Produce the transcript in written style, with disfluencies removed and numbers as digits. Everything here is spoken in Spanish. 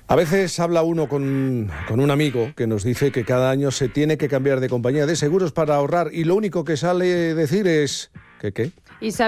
A veces habla uno con un amigo que nos dice que cada año se tiene que cambiar de compañía de seguros para ahorrar y lo único que sale decir es ¿qué? Y